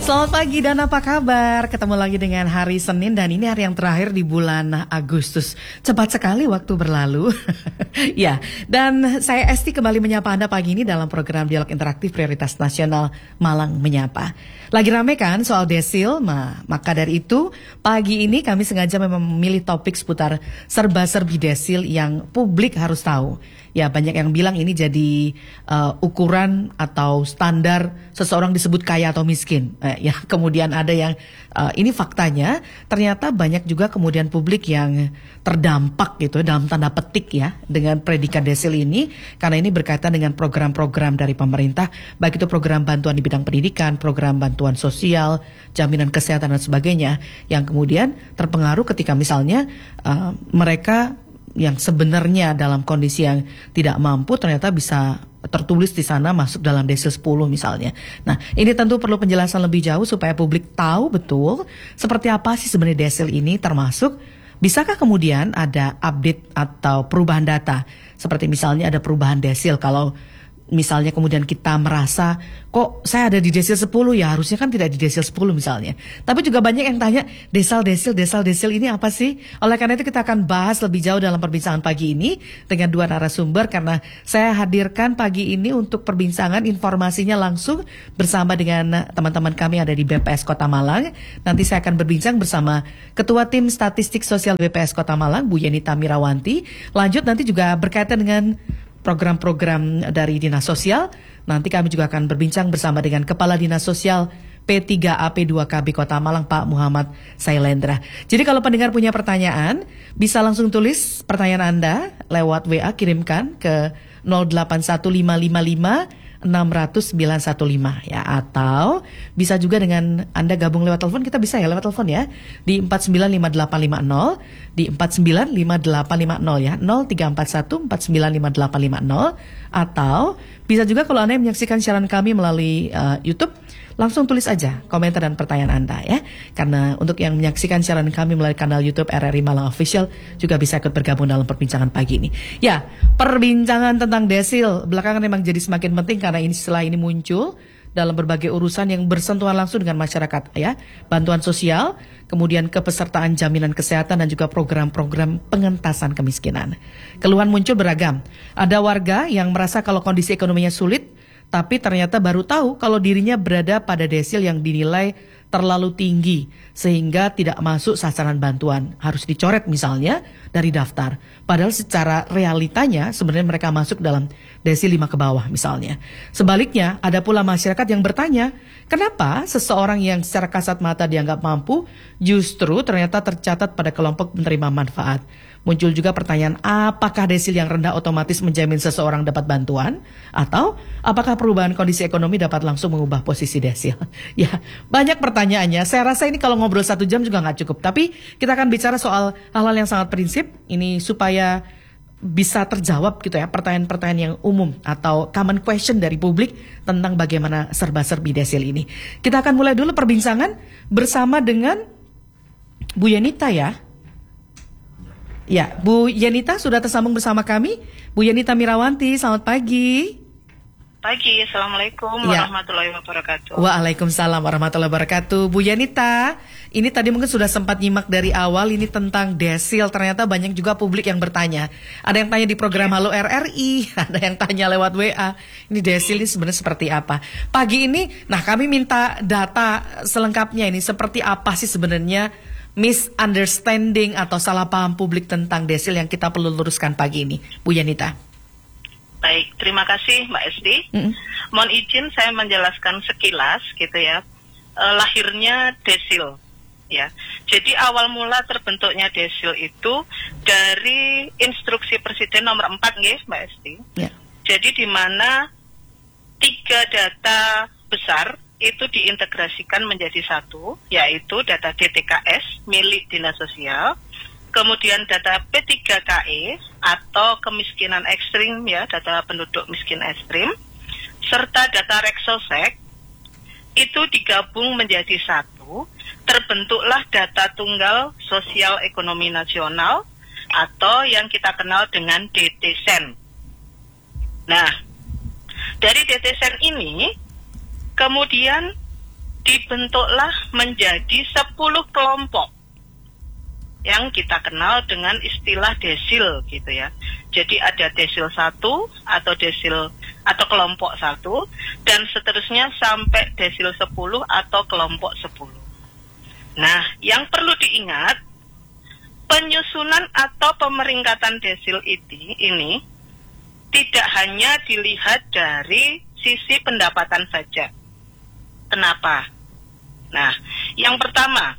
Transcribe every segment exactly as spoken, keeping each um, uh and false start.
Selamat pagi dan apa kabar? Ketemu lagi dengan hari Senin dan ini hari yang terakhir di bulan Agustus. Cepat sekali waktu berlalu. Ya, dan saya Esti kembali menyapa Anda pagi ini dalam program Dialog Interaktif Prioritas Nasional Malang Menyapa. Lagi rame kan soal desil, ma, maka dari itu pagi ini kami sengaja memang memilih topik seputar serba-serbi desil yang publik harus tahu. Ya, banyak yang bilang ini jadi uh, ukuran atau standar seseorang disebut kaya atau miskin. Eh, ya, kemudian ada yang uh, ini faktanya ternyata banyak juga kemudian publik yang terdampak gitu dalam tanda petik ya dengan predikat desil ini karena ini berkaitan dengan program-program dari pemerintah, baik itu program bantuan di bidang pendidikan, program bantuan sosial, jaminan kesehatan dan sebagainya yang kemudian terpengaruh ketika misalnya uh, mereka yang sebenarnya dalam kondisi yang tidak mampu ternyata bisa tertulis di sana masuk dalam desil sepuluh misalnya. Nah, ini tentu perlu penjelasan lebih jauh supaya publik tahu betul seperti apa sih sebenarnya desil ini, termasuk bisakah kemudian ada update atau perubahan data seperti misalnya ada perubahan desil kalau misalnya kemudian kita merasa kok saya ada di desil sepuluh ya harusnya kan tidak di desil sepuluh misalnya. Tapi juga banyak yang tanya desal desil desal desil ini apa sih? Oleh karena itu kita akan bahas lebih jauh dalam perbincangan pagi ini dengan dua narasumber karena saya hadirkan pagi ini untuk perbincangan informasinya langsung bersama dengan teman-teman kami ada di B P S Kota Malang. Nanti saya akan berbincang bersama Ketua Tim Statistik Sosial B P S Kota Malang Bu Yenita Mirawanti. Lanjut nanti juga berkaitan dengan program-program dari Dinas Sosial. Nanti kami juga akan berbincang bersama dengan Kepala Dinas Sosial P tiga A P dua K B Kota Malang Pak Muhammad Sailendra. Jadi kalau pendengar punya pertanyaan bisa langsung tulis pertanyaan Anda lewat W A, kirimkan ke nol delapan satu lima lima lima enam nol nol sembilan satu lima ya, atau bisa juga dengan Anda gabung lewat telepon, kita bisa ya lewat telepon ya di empat sembilan lima delapan lima nol di empat sembilan lima delapan lima nol ya nol tiga empat satu empat sembilan lima delapan lima nol, atau bisa juga kalau Anda menyaksikan siaran kami melalui uh, YouTube langsung tulis aja komentar dan pertanyaan Anda ya. Karena untuk yang menyaksikan siaran kami melalui kanal YouTube R R I Malang Official juga bisa ikut bergabung dalam perbincangan pagi ini. Ya, perbincangan tentang desil belakangan memang jadi semakin penting karena ini setelah ini muncul dalam berbagai urusan yang bersentuhan langsung dengan masyarakat ya. Bantuan sosial, kemudian kepesertaan jaminan kesehatan dan juga program-program pengentasan kemiskinan. Keluhan muncul beragam. Ada warga yang merasa kalau kondisi ekonominya sulit tapi ternyata baru tahu kalau dirinya berada pada desil yang dinilai terlalu tinggi sehingga tidak masuk sasaran bantuan, harus dicoret misalnya dari daftar. Padahal secara realitanya sebenarnya mereka masuk dalam desil lima ke bawah misalnya. Sebaliknya ada pula masyarakat yang bertanya, kenapa seseorang yang secara kasat mata dianggap mampu justru ternyata tercatat pada kelompok penerima manfaat. Muncul juga pertanyaan, apakah desil yang rendah otomatis menjamin seseorang dapat bantuan? Atau apakah perubahan kondisi ekonomi dapat langsung mengubah posisi desil? Ya, banyak pertanyaannya. Saya rasa ini kalau ngobrol satu jam juga nggak cukup. Tapi kita akan bicara soal hal-hal yang sangat prinsip. Ini supaya bisa terjawab gitu ya, pertanyaan-pertanyaan yang umum atau common question dari publik tentang bagaimana serba-serbi desil ini. Kita akan mulai dulu perbincangan bersama dengan Bu Yenita ya. Ya, Bu Yenita sudah tersambung bersama kami. Bu Yenita Mirawanti, selamat pagi. Pagi, Assalamualaikum ya. warahmatullahi wabarakatuh. Waalaikumsalam warahmatullahi wabarakatuh. Bu Yenita, ini tadi mungkin sudah sempat nyimak dari awal ini tentang desil. Ternyata banyak juga publik yang bertanya. Ada yang tanya di program Halo R R I, ada yang tanya lewat W A. Ini desil ini sebenarnya seperti apa? Pagi ini, nah kami minta data selengkapnya ini. Seperti apa sih sebenarnya misunderstanding atau salah paham publik tentang desil yang kita perlu luruskan pagi ini, Bu Yenita. Baik, terima kasih Mbak Esti. Mm-hmm. Mohon izin saya menjelaskan sekilas gitu ya, e, lahirnya desil. Ya, jadi awal mula terbentuknya desil itu dari instruksi Presiden nomor empat nggih, Mbak Esti. Yeah. Jadi di mana tiga data besar itu diintegrasikan menjadi satu, yaitu data D T K S milik Dinas Sosial, kemudian data P tiga K E atau kemiskinan ekstrim ya, data penduduk miskin ekstrim, serta data Reksosek itu digabung menjadi satu, terbentuklah data tunggal sosial ekonomi nasional atau yang kita kenal dengan D T S E N. Nah, dari D T S E N ini kemudian dibentuklah menjadi sepuluh kelompok yang kita kenal dengan istilah desil gitu ya. Jadi ada desil satu atau desil atau kelompok satu dan seterusnya sampai desil sepuluh atau kelompok sepuluh. Nah, yang perlu diingat, penyusunan atau pemeringkatan desil ini, ini tidak hanya dilihat dari sisi pendapatan saja. Kenapa? Nah, yang pertama,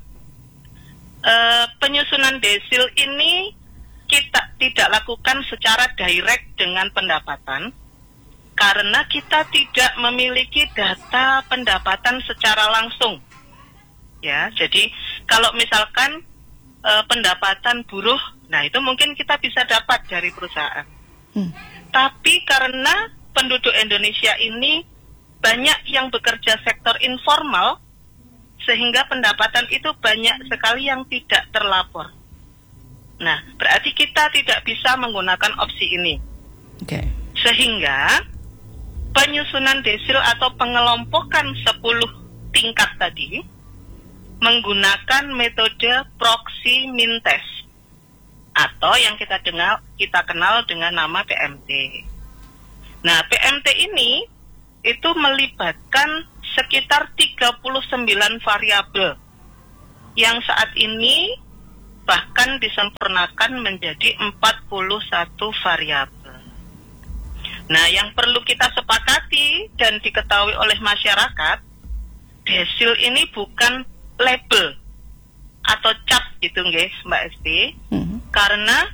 Uh, penyusunan desil ini kita tidak lakukan secara direct dengan pendapatan karena kita tidak memiliki data pendapatan secara langsung. Ya, jadi kalau misalkan uh, pendapatan buruh, nah itu mungkin kita bisa dapat dari perusahaan. Hmm. Tapi karena penduduk Indonesia ini banyak yang bekerja sektor informal, sehingga pendapatan itu banyak sekali yang tidak terlapor. Nah, berarti kita tidak bisa menggunakan opsi ini. Okay. Sehingga penyusunan desil atau pengelompokan sepuluh tingkat tadi menggunakan metode proxy min test atau yang kita dengar kita kenal dengan nama P M T. Nah, P M T ini itu melibatkan sekitar tiga puluh sembilan variabel yang saat ini bahkan disempurnakan menjadi empat puluh satu variabel. Nah, yang perlu kita sepakati dan diketahui oleh masyarakat, desil ini bukan label atau cap gitu guys, Mbak Esti. Hmm. Karena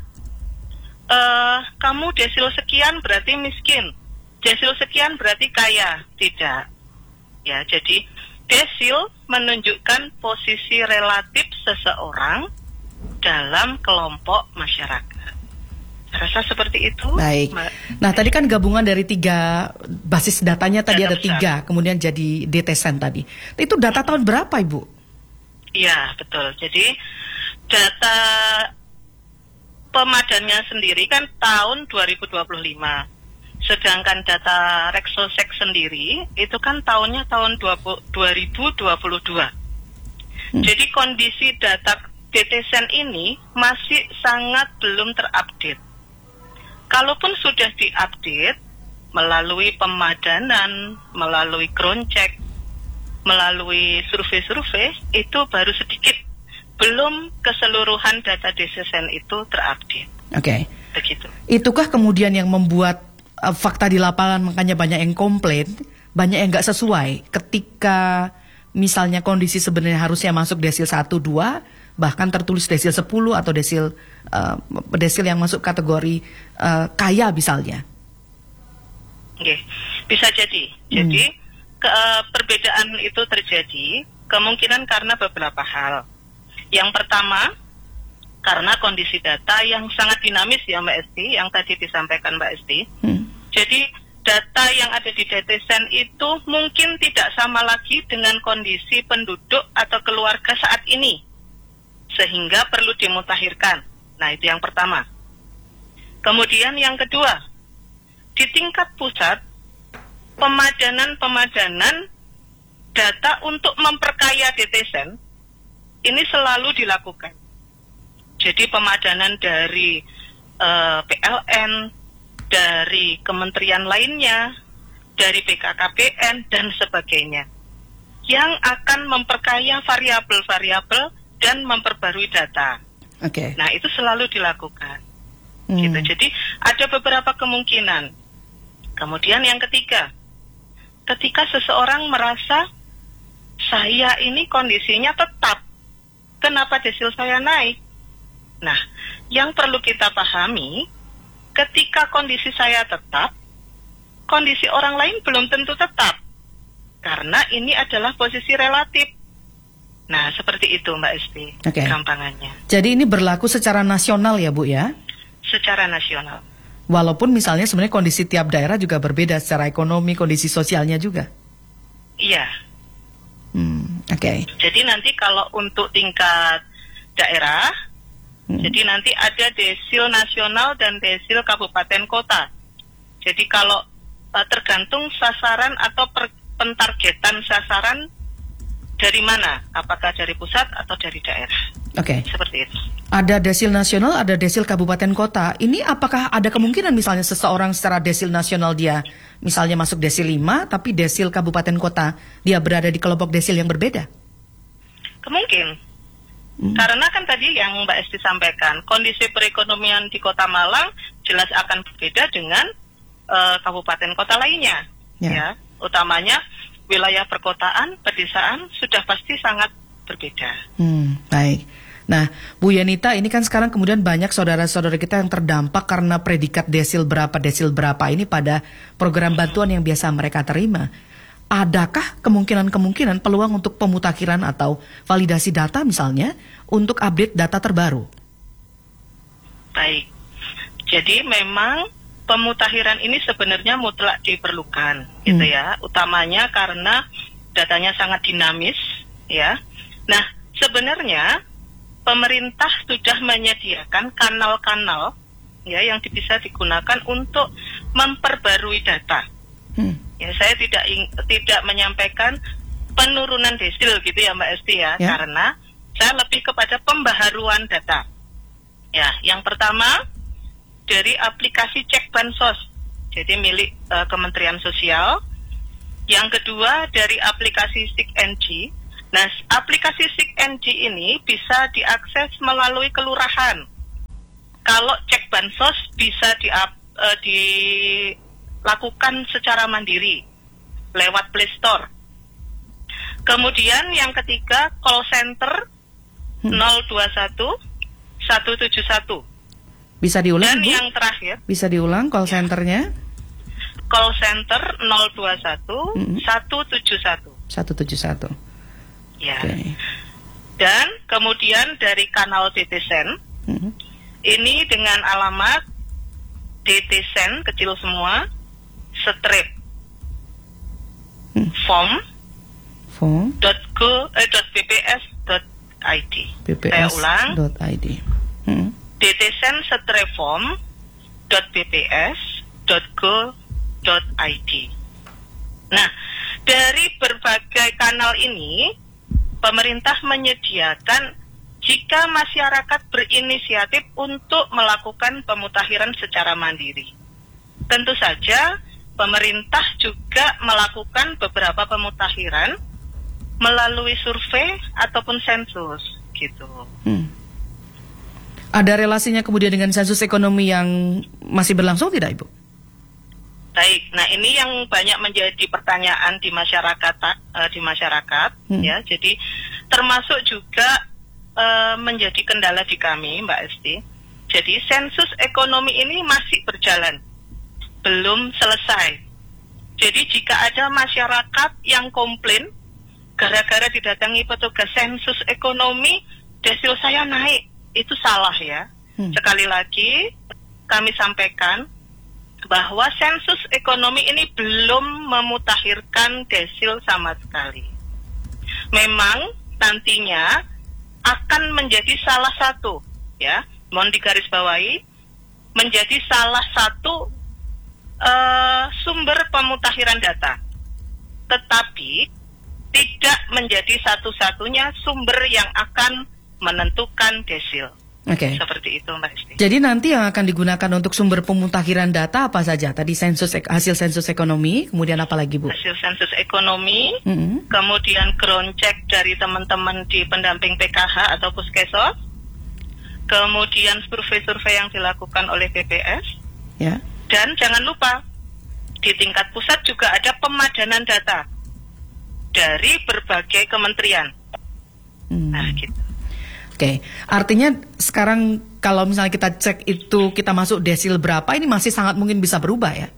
uh, kamu desil sekian berarti miskin, desil sekian berarti kaya, tidak. Ya, jadi desil menunjukkan posisi relatif seseorang dalam kelompok masyarakat. Rasa seperti itu. Baik. Nah, tadi kan gabungan dari tiga basis datanya tadi data ada besar. Tiga, kemudian jadi D T S E N tadi. Itu data hmm. tahun berapa, Ibu? Iya, betul. Jadi data pemadannya sendiri kan tahun dua ribu dua puluh lima. Sedangkan data Rexosec sendiri itu kan tahunnya tahun dua ribu dua puluh dua. Hmm. Jadi kondisi data D T S E N ini masih sangat belum terupdate. Kalaupun sudah diupdate melalui pemadanan, melalui ground check, melalui survei-survei, itu baru sedikit. Belum keseluruhan data D T S E N itu terupdate. Oke. Okay. Begitu. Itukah kemudian yang membuat uh, fakta di lapangan makanya banyak yang komplain, banyak yang nggak sesuai ketika misalnya kondisi sebenarnya harusnya masuk desil satu, dua, bahkan tertulis desil sepuluh atau desil uh, desil yang masuk kategori uh, kaya misalnya. Oke, okay. Bisa jadi. Jadi hmm. ke, uh, perbedaan itu terjadi kemungkinan karena beberapa hal. Yang pertama, karena kondisi data yang sangat dinamis ya Mbak Esti, yang tadi disampaikan Mbak Esti. Hmm. Jadi data yang ada di D T S E N itu mungkin tidak sama lagi dengan kondisi penduduk atau keluarga saat ini, sehingga perlu dimutakhirkan. Nah, itu yang pertama. Kemudian yang kedua, di tingkat pusat, pemadanan-pemadanan data untuk memperkaya D T S E N ini selalu dilakukan. Jadi pemadanan dari uh, P L N, dari kementerian lainnya, dari B K K B N, dan sebagainya, yang akan memperkaya variabel-variabel dan memperbarui data. Oke. Okay. Nah, itu selalu dilakukan. Hmm. Gitu. Jadi ada beberapa kemungkinan. Kemudian yang ketiga, ketika seseorang merasa saya ini kondisinya tetap, kenapa desil saya naik? Nah, yang perlu kita pahami, ketika kondisi saya tetap, kondisi orang lain belum tentu tetap, karena ini adalah posisi relatif. Nah, seperti itu Mbak Esti, okay. Gampangannya. Jadi ini berlaku secara nasional ya Bu ya? Secara nasional. Walaupun misalnya sebenarnya kondisi tiap daerah juga berbeda secara ekonomi, kondisi sosialnya juga? Iya. Hmm, Oke. Okay. Jadi nanti kalau untuk tingkat daerah, hmm. jadi nanti ada desil nasional dan desil kabupaten kota. Jadi kalau uh, tergantung sasaran atau per, pentargetan sasaran dari mana, apakah dari pusat atau dari daerah. Oke. Okay. Seperti itu. Ada desil nasional, ada desil kabupaten kota. Ini apakah ada kemungkinan misalnya seseorang secara desil nasional dia misalnya masuk desil lima, tapi desil kabupaten kota dia berada di kelompok desil yang berbeda? Kemungkin. Hmm. Karena kan tadi yang Mbak Esti sampaikan, kondisi perekonomian di Kota Malang jelas akan berbeda dengan uh, kabupaten kota lainnya. Ya. Ya, utamanya wilayah perkotaan, pedesaan sudah pasti sangat berbeda. Hmm, baik. Nah, Bu Yanita, ini kan sekarang kemudian banyak saudara-saudara kita yang terdampak karena predikat desil berapa, desil berapa ini pada program bantuan yang biasa mereka terima. Adakah kemungkinan-kemungkinan peluang untuk pemutakhiran atau validasi data misalnya untuk update data terbaru? Baik, jadi memang pemutakhiran ini sebenarnya mutlak diperlukan, hmm. gitu ya. Utamanya karena datanya sangat dinamis, ya. Nah, sebenarnya pemerintah sudah menyediakan kanal-kanal, ya, yang bisa digunakan untuk memperbarui data. Hmm. Ya, saya tidak ing- tidak menyampaikan penurunan desil, gitu ya, Mbak Esti ya, ya, karena saya lebih kepada pembaharuan data. Ya, yang pertama dari aplikasi Cek Bansos, jadi milik uh, Kementerian Sosial. Yang kedua dari aplikasi SIG-N-G. Nah, aplikasi SIG-N-G ini bisa diakses melalui kelurahan. Kalau Cek Bansos bisa di, uh, dilakukan secara mandiri lewat Play Store. Kemudian yang ketiga call center nol dua satu satu tujuh satu. Bisa diulang, Dan Bu? yang terakhir, bisa diulang call centernya? Call center nol dua satu satu tujuh satu. satu tujuh satu. Ya. Okay. Dan kemudian dari kanal D T Sen, mm-hmm. ini dengan alamat D T Sen kecil semua, strip hmm. form form dot go eh, dot bps dot id. Saya ulang. Dot id. Hmm. dtsen strepform dot bps dot go dot id. Nah, dari berbagai kanal ini pemerintah menyediakan jika masyarakat berinisiatif untuk melakukan pemutakhiran secara mandiri. Tentu saja pemerintah juga melakukan beberapa pemutakhiran melalui survei ataupun sensus, gitu. Hmm. Ada relasinya kemudian dengan sensus ekonomi yang masih berlangsung tidak, Ibu? Baik, nah ini yang banyak menjadi pertanyaan di masyarakat, uh, di masyarakat, hmm. ya. Jadi termasuk juga uh, menjadi kendala di kami, Mbak Esti. Jadi sensus ekonomi ini masih berjalan, belum selesai. Jadi jika ada masyarakat yang komplain gara-gara didatangi petugas sensus ekonomi, desil saya naik, itu salah ya. Hmm. Sekali lagi kami sampaikan bahwa sensus ekonomi ini belum memutakhirkan desil sama sekali. Memang nantinya akan menjadi salah satu, ya, mohon digarisbawahi, menjadi salah satu uh, sumber pemutakhiran data. Tetapi tidak menjadi satu-satunya sumber yang akan menentukan desil. Oke. Okay. Seperti itu, Mbak Esti. Jadi nanti yang akan digunakan untuk sumber pemutakhiran data apa saja? Tadi sensus hasil sensus ekonomi, kemudian apa lagi, Bu? Hasil sensus ekonomi, mm-hmm. kemudian ground check dari teman-teman di pendamping P K H atau Puskesos, kemudian survei-survei yang dilakukan oleh B P S, ya. Dan jangan lupa di tingkat pusat juga ada pemadanan data dari berbagai kementerian. Hmm. Nah, gitu. Oke, okay. Artinya sekarang kalau misalnya kita cek itu kita masuk desil berapa, ini masih sangat mungkin bisa berubah ya?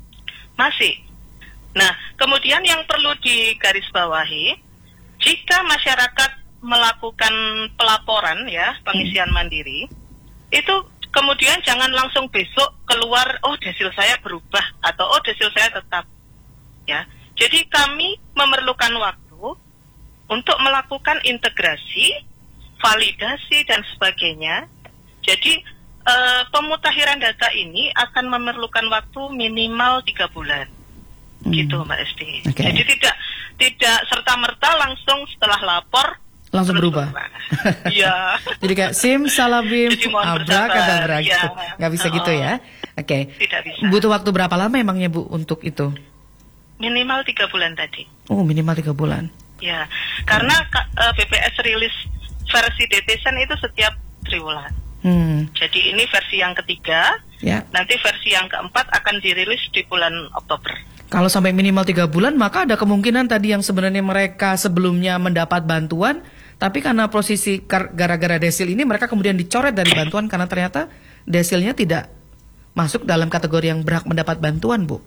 Masih. Nah, kemudian yang perlu digarisbawahi, jika masyarakat melakukan pelaporan ya, pengisian hmm. mandiri, itu kemudian jangan langsung besok keluar, oh desil saya berubah atau oh desil saya tetap. Ya. Jadi kami memerlukan waktu untuk melakukan integrasi, validasi dan sebagainya. Jadi uh, pemutakhiran data ini akan memerlukan waktu minimal tiga bulan, hmm. gitu Mbak Esti. Okay. Jadi tidak tidak serta-merta langsung setelah lapor langsung berubah. Iya. Jadi kayak sim salabim abrakadabra ya. gitu. Nggak bisa oh. gitu ya. Oke. Okay. Tidak bisa. Butuh waktu berapa lama emangnya Bu untuk itu? Minimal tiga bulan tadi. Oh, minimal tiga bulan. Ya, karena uh, B P S rilis versi Detizen itu setiap triwulan. Hmm. Jadi ini versi yang ketiga. Ya. Nanti versi yang keempat akan dirilis di bulan Oktober. Kalau sampai minimal tiga bulan, maka ada kemungkinan tadi yang sebenarnya mereka sebelumnya mendapat bantuan, tapi karena posisi gara-gara desil ini mereka kemudian dicoret dari bantuan karena ternyata desilnya tidak masuk dalam kategori yang berhak mendapat bantuan, Bu.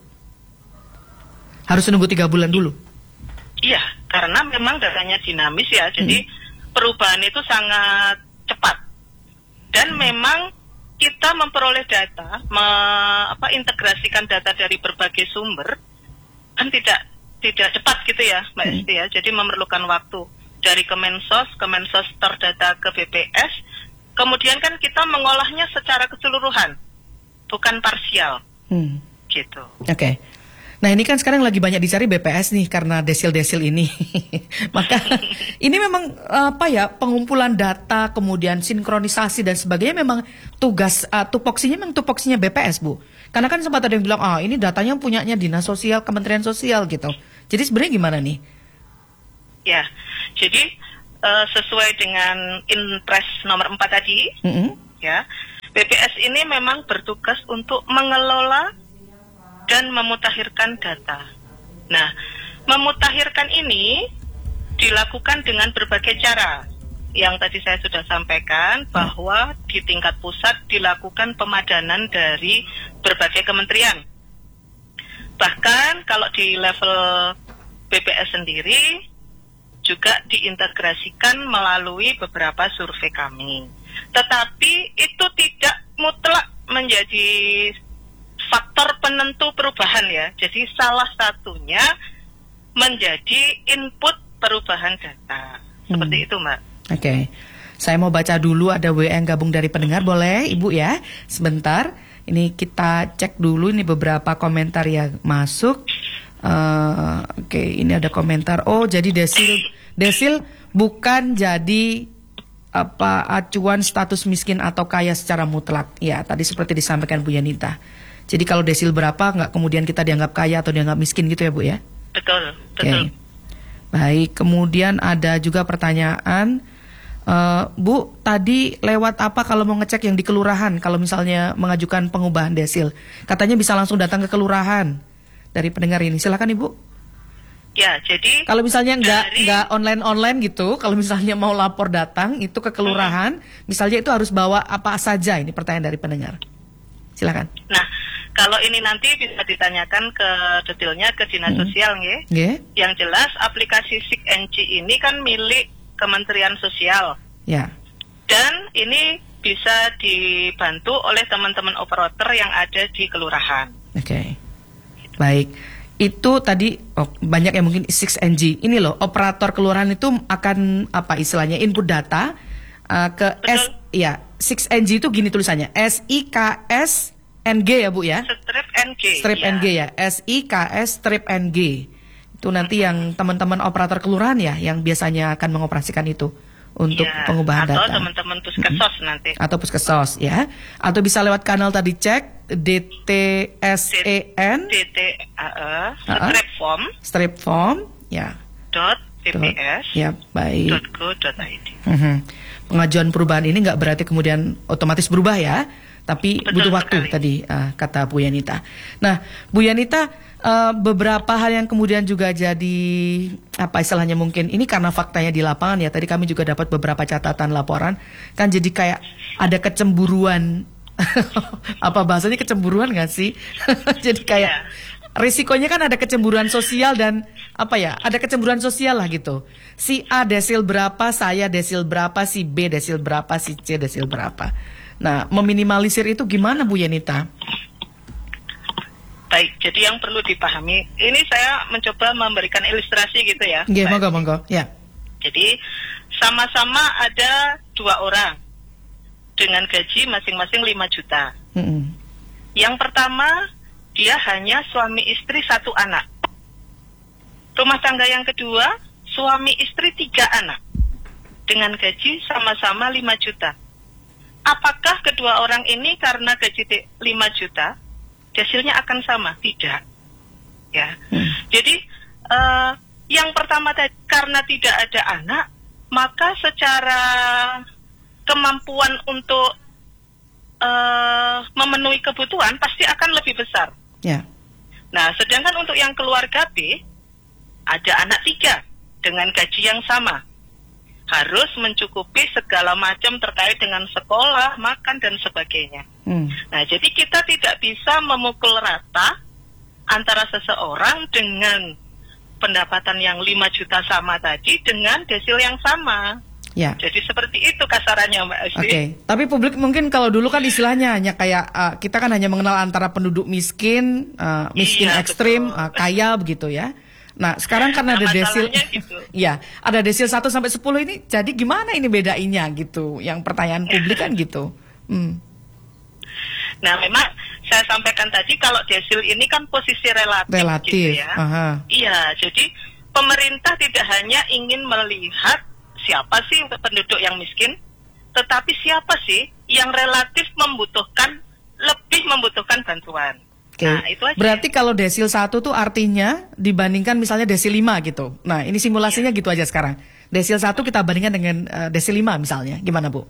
Harus menunggu tiga bulan dulu. Iya, karena memang datanya dinamis ya, jadi hmm. perubahan itu sangat cepat. Dan memang kita memperoleh data, me, apa, integrasikan data dari berbagai sumber, kan tidak tidak cepat gitu ya, Mbak hmm. Esti ya. Jadi memerlukan waktu dari Kemensos, Kemensos terdata ke B P S, kemudian kan kita mengolahnya secara keseluruhan, bukan parsial, hmm. gitu. Oke. Okay. Nah ini kan sekarang lagi banyak dicari B P S nih karena desil-desil ini. Maka ini memang apa ya, pengumpulan data, kemudian sinkronisasi dan sebagainya memang tugas uh, tupoksinya memang tupoksinya B P S, Bu. Karena kan sempat ada yang bilang, ah ini datanya punyanya Dinas Sosial, Kementerian Sosial gitu. Jadi sebenarnya gimana nih? Ya, jadi uh, sesuai dengan Inpres nomor empat tadi, mm-hmm. ya, B P S ini memang bertugas untuk mengelola dan memutakhirkan data. Nah, memutakhirkan ini dilakukan dengan berbagai cara. Yang tadi saya sudah sampaikan bahwa di tingkat pusat dilakukan pemadanan dari berbagai kementerian. Bahkan kalau di level B P S sendiri juga diintegrasikan melalui beberapa survei kami. Tetapi itu tidak mutlak menjadi faktor penentu perubahan ya. Jadi salah satunya menjadi input perubahan data. Seperti hmm. itu, Mbak. Oke. Okay. Saya mau baca dulu, ada W A yang gabung dari pendengar, boleh Ibu ya? Sebentar. Ini kita cek dulu ini beberapa komentar yang masuk. Uh, Oke, okay, ini ada komentar. Oh, jadi desil desil bukan jadi apa acuan status miskin atau kaya secara mutlak. Ya, tadi seperti disampaikan Bu Yanita. Jadi kalau desil berapa nggak kemudian kita dianggap kaya atau dianggap miskin gitu ya Bu ya? Betul, betul. Okay. Baik, kemudian ada juga pertanyaan, uh, Bu, tadi lewat apa kalau mau ngecek yang di kelurahan, kalau misalnya mengajukan pengubahan desil? Katanya bisa langsung datang ke kelurahan dari pendengar ini, silakan Ibu. Ya, jadi kalau misalnya nggak dari... nggak online-online gitu, kalau misalnya mau lapor datang itu ke kelurahan, hmm. misalnya itu harus bawa apa saja? Ini pertanyaan dari pendengar. Silakan. Nah, kalau ini nanti bisa ditanyakan ke detailnya ke Dinas hmm. Sosial, nggih. Yeah. Yang jelas aplikasi S I K N G ini kan milik Kementerian Sosial. Ya. Yeah. Dan ini bisa dibantu oleh teman-teman operator yang ada di kelurahan. Oke. Okay. Baik. Itu tadi oh, banyak yang mungkin S I K N G. Ini loh, operator kelurahan itu akan apa istilahnya input data uh, ke Betul. S ya. S I K N G itu gini tulisannya, S I K S N G ya Bu ya? Strip N G. Strip ya. N G ya, S I K S strip N G. Itu nanti hmm. yang teman-teman operator kelurahan ya, yang biasanya akan mengoperasikan itu untuk ya, pengubahan atau data. Atau teman-teman puskesos hmm. nanti. Atau puskesos ya. Atau bisa lewat kanal tadi cek D T S E N. D T A E. Strip form. Strip form ya. Dot B P S. Ya baik. Dot go dot I D. Hmm. Pengajuan perubahan ini nggak berarti kemudian otomatis berubah ya, tapi Betul butuh waktu sekali. Tadi uh, kata Bu Yanita. Nah, Bu Yanita, uh, beberapa hal yang kemudian juga jadi apa istilahnya mungkin ini karena faktanya di lapangan ya. Tadi kami juga dapat beberapa catatan laporan, kan jadi kayak ada kecemburuan, apa bahasanya kecemburuan nggak sih? Jadi kayak yeah. risikonya kan ada kecemburuan sosial dan apa ya, ada kecemburuan sosial lah gitu. Si A desil berapa, saya desil berapa, si B desil berapa, si C desil berapa. Nah, meminimalisir itu gimana Bu Yanita? Baik, jadi yang perlu dipahami, ini saya mencoba memberikan ilustrasi gitu ya. Iya, monggo, monggo. Ya. Jadi sama-sama ada dua orang dengan gaji masing-masing lima juta. Mm-hmm. Yang pertama, dia hanya suami istri satu anak. Rumah tangga yang kedua, suami istri tiga anak dengan gaji sama-sama lima juta. Apakah kedua orang ini karena gaji lima juta, hasilnya akan sama? Tidak. Ya. Hmm. Jadi uh, yang pertama tadi, karena tidak ada anak, maka secara kemampuan untuk uh, memenuhi kebutuhan pasti akan lebih besar. Ya. Nah, sedangkan untuk yang keluarga B, ada anak tiga dengan gaji yang sama. Harus mencukupi segala macam terkait dengan sekolah, makan, dan sebagainya. Hmm. Nah, jadi kita tidak bisa memukul rata antara seseorang dengan pendapatan yang lima juta sama tadi dengan desil yang sama. Ya. Jadi seperti itu kasarannya, Mbak Esti. Oke, okay. Tapi publik mungkin kalau dulu kan istilahnya hanya kayak uh, kita kan hanya mengenal antara penduduk miskin, uh, miskin iya, ekstrim, uh, kaya begitu ya. Nah, sekarang karena nah, ada desil, gitu. Ya, ada desil satu sampai sepuluh ini, jadi gimana ini bedainnya gitu? Yang pertanyaan publik kan gitu. Hmm. Nah, memang saya sampaikan tadi kalau desil ini kan posisi relatif, relatif. Gitu ya. Aha. Iya, jadi pemerintah tidak hanya ingin melihat siapa sih penduduk yang miskin, tetapi siapa sih yang relatif membutuhkan, lebih membutuhkan bantuan. Oke. Nah, itu aja. Berarti kalau desil satu tuh artinya dibandingkan misalnya desil lima gitu. Nah, ini simulasinya ya. Gitu aja sekarang. Desil satu kita bandingkan dengan uh, desil lima misalnya. Gimana, Bu?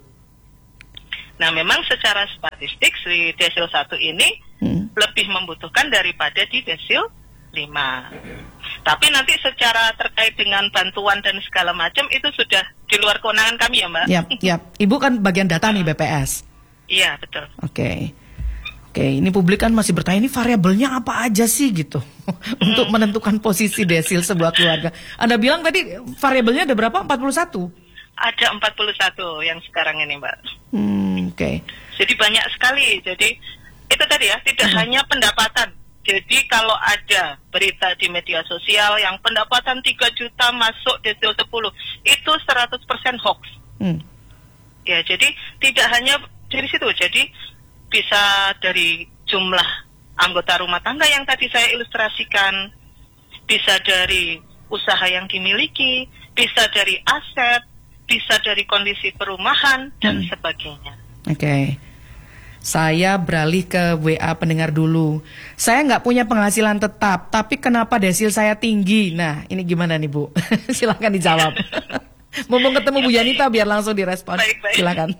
Nah, memang secara statistik si desil satu ini hmm. lebih membutuhkan daripada di desil lima. Tapi nanti secara terkait dengan bantuan dan segala macam itu sudah di luar kewenangan kami ya, Mbak. Yap, yap. Ibu kan bagian data nih B P S. Iya, betul. Oke. Okay. Oke, ini publik kan masih bertanya, ini variabelnya apa aja sih gitu untuk menentukan posisi desil sebuah keluarga. Anda bilang tadi variabelnya ada berapa? empat puluh satu? Ada empat puluh satu yang sekarang ini, Mbak. Hmm, oke. Okay. Jadi banyak sekali. Jadi itu tadi ya, tidak hmm. hanya pendapatan. Jadi kalau ada berita di media sosial yang pendapatan tiga juta masuk desil sepuluh, itu seratus persen hoax. Hmm. Ya, jadi tidak hanya dari situ. Jadi bisa dari jumlah anggota rumah tangga yang tadi saya ilustrasikan, bisa dari usaha yang dimiliki, bisa dari aset, bisa dari kondisi perumahan, dan hmm. sebagainya. Oke. Okay. Saya beralih ke W A pendengar dulu. Saya nggak punya penghasilan tetap, tapi kenapa desil saya tinggi? Nah, ini gimana nih, Bu? Silakan dijawab. Mumpung ketemu ya, Bu Yanita biar langsung direspon. Baik, baik. Silakan.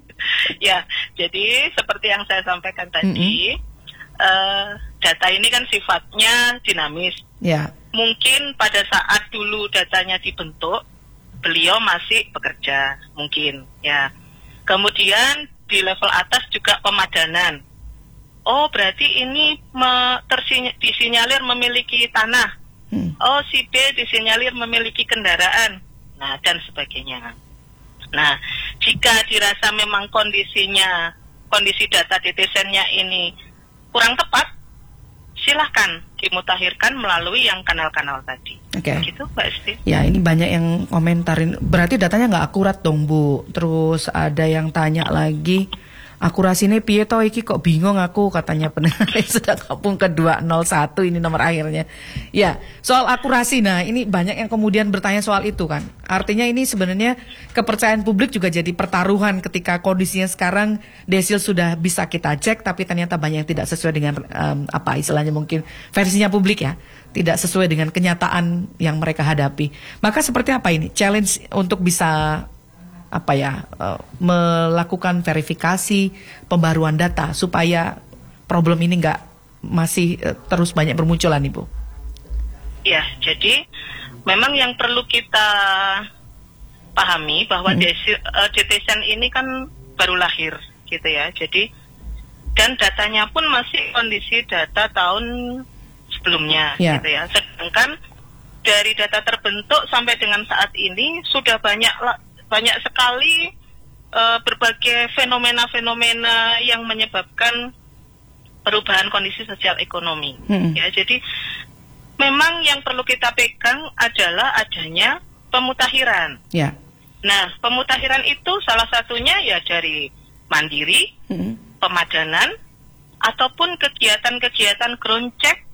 Ya, jadi seperti yang saya sampaikan tadi, mm-hmm. uh, data ini kan sifatnya dinamis. Ya. Mungkin pada saat dulu datanya dibentuk, beliau masih bekerja, mungkin. Ya. Kemudian di level atas juga pemadanan. Oh, berarti ini me, tersinya, disinyalir memiliki tanah. Hmm. Oh, si B disinyalir memiliki kendaraan. Nah, dan sebagainya. Nah, jika dirasa memang kondisinya, kondisi data D T S E N-nya ini kurang tepat, silahkan dimutakhirkan melalui yang kanal-kanal tadi. Oke. Okay. Gitu, Mbak Esti. Ya, ini banyak yang komentarin. Berarti datanya nggak akurat dong, Bu. Terus ada yang tanya lagi, akurasinya piye toh iki kok bingung aku, katanya pendengar sudah gabung ke dua nol satu ini nomor akhirnya. Ya, soal akurasi, nah ini banyak yang kemudian bertanya soal itu kan. Artinya ini sebenarnya kepercayaan publik juga jadi pertaruhan ketika kondisinya sekarang desil sudah bisa kita cek, tapi ternyata banyak yang tidak sesuai dengan um, apa istilahnya mungkin versinya publik ya, tidak sesuai dengan kenyataan yang mereka hadapi. Maka seperti apa ini challenge untuk bisa apa ya, uh, melakukan verifikasi pembaruan data supaya problem ini nggak masih uh, terus banyak bermunculan, Ibu? Ya, jadi memang yang perlu kita pahami bahwa hmm. desi, uh, D T S E N ini kan baru lahir, gitu ya. Jadi dan datanya pun masih kondisi data tahun sebelumnya, ya. Gitu ya. Sedangkan dari data terbentuk sampai dengan saat ini sudah banyak banyak sekali uh, berbagai fenomena-fenomena yang menyebabkan perubahan kondisi sosial ekonomi. Hmm. Ya, jadi memang yang perlu kita pegang adalah adanya pemutakhiran. Ya. Nah, pemutakhiran itu salah satunya ya dari mandiri, hmm. pemadanan, ataupun kegiatan-kegiatan ground check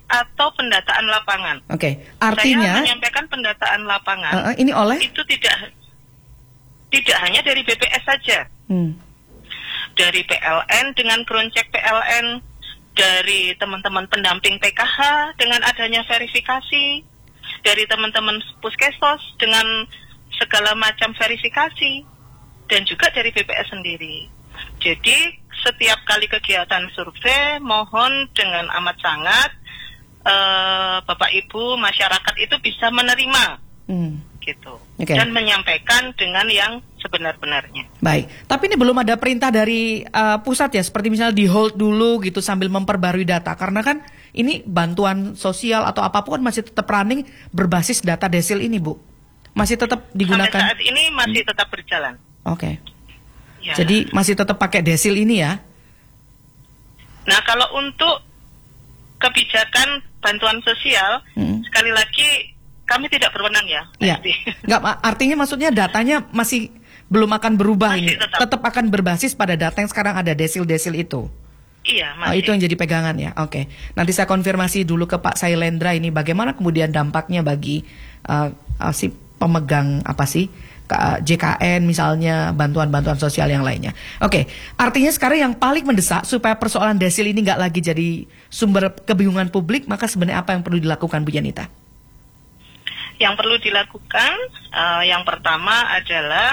atau pendataan lapangan. Oke, okay. Artinya saya menyampaikan pendataan lapangan. Uh, uh, ini oleh itu tidak tidak hanya dari B P S saja, hmm. dari P L N dengan ground check P L N, dari teman-teman pendamping P K H dengan adanya verifikasi, dari teman-teman puskesmas dengan segala macam verifikasi, dan juga dari B P S sendiri. Jadi setiap kali kegiatan survei, mohon dengan amat sangat uh, Bapak Ibu masyarakat itu bisa menerima, hmm. gitu, okay. dan menyampaikan dengan yang sebenar-benarnya. Baik, tapi ini belum ada perintah dari uh, pusat ya, seperti misalnya di hold dulu gitu sambil memperbarui data, karena kan ini bantuan sosial atau apapun masih tetap running berbasis data desil ini, Bu. Masih tetap digunakan. Sampai saat ini masih tetap berjalan. Oke. Okay. Ya. Jadi masih tetap pakai desil ini ya? Nah, kalau untuk kebijakan bantuan sosial, hmm. sekali lagi kami tidak berwenang ya. Iya. Nggak, artinya maksudnya datanya masih belum akan berubah masih ini. Tetap. tetap akan berbasis pada data yang sekarang ada desil-desil itu. Iya, masih. Oh, itu yang jadi pegangan ya. Oke. Nanti saya konfirmasi dulu ke Pak Sailendra ini bagaimana kemudian dampaknya bagi uh, uh, si pemegang apa sih? J K N misalnya, bantuan-bantuan sosial yang lainnya. Oke, artinya sekarang yang paling mendesak supaya persoalan desil ini nggak lagi jadi sumber kebingungan publik, maka sebenarnya apa yang perlu dilakukan, Bu Yanita? Yang perlu dilakukan, uh, yang pertama adalah